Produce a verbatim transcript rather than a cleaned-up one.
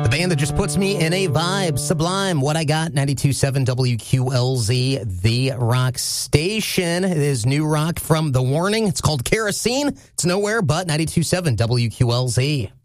The band that just puts me in a vibe, Sublime, What I Got, ninety-two point seven W Q L Z, the rock station. It is new rock from The Warning. It's called Kerosene. It's nowhere but ninety-two point seven W Q L Z.